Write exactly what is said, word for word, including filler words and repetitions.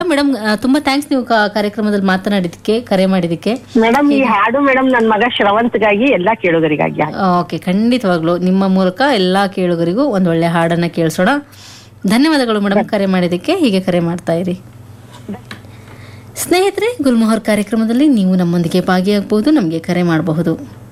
Madam ತುಂಬಾ thanks ನೀವು ಕ- ಕಾರ್ಯಕ್ರಮದಲ್ಲಿ ಮಾತನಾಡಿದಕ್ಕೆ, ಕರೆ ಮಾಡಿದಕ್ಕೆ. ಮೇಡಮ್ ಈ ಹಾಡು ಮೇಡಮ್ ನನ್ ಮಗ ಶ್ರವಂತ್ಗಾಗಿ ಎಲ್ಲಾ ಕೇಳುಗರಿಗಾಗಿ. ಓಕೆ, ಖಂಡಿತವಾಗ್ಲು ನಿಮ್ಮ ಮೂಲಕ ಎಲ್ಲಾ ಕೇಳುಗರಿಗೂ ಒಂದ್ ಒಳ್ಳೆ ಹಾಡನ್ನ ಕೇಳಿಸೋಣ. ಧನ್ಯವಾದಗಳು ಮೇಡಮ್ ಕರೆ ಮಾಡಿದಕ್ಕೆ. ಹೀಗೆ ಕರೆ ಮಾಡ್ತಾ ಇರಿ. ಸ್ನೇಹಿತರೆ, ಗುಲ್ಮೋಹರ್ ಕಾರ್ಯಕ್ರಮದಲ್ಲಿ ನೀವು ನಮ್ಮೊಂದಿಗೆ ಭಾಗಿಯಾಗಬಹುದು, ನಮಗೆ ಕರೆ ಮಾಡಬಹುದು.